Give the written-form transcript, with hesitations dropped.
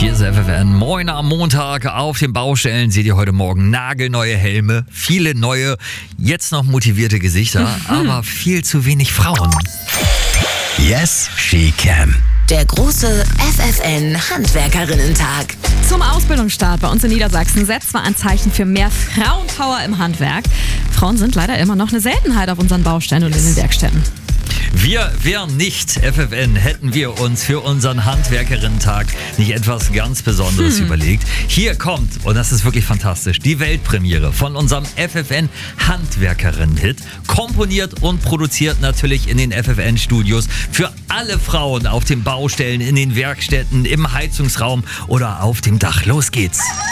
Hier ist FFN. Moin am Montag. Auf den Baustellen seht ihr heute Morgen nagelneue Helme, viele neue, jetzt noch motivierte Gesichter, aber viel zu wenig Frauen. Yes, she can. Der große FFN Handwerkerinnen-Tag. Zum Ausbildungsstart bei uns in Niedersachsen setzt zwar ein Zeichen für mehr Frauenpower im Handwerk. Frauen sind leider immer noch eine Seltenheit auf unseren Baustellen und in den Werkstätten. Wir wären nicht FFN, hätten wir uns für unseren Handwerkerinnen-Tag nicht etwas ganz Besonderes überlegt. Hier kommt, und das ist wirklich fantastisch, die Weltpremiere von unserem FFN Handwerkerinnen-Hit. Komponiert und produziert natürlich in den FFN-Studios für alle Frauen auf den Baustellen, in den Werkstätten, im Heizungsraum oder auf dem Dach. Los geht's!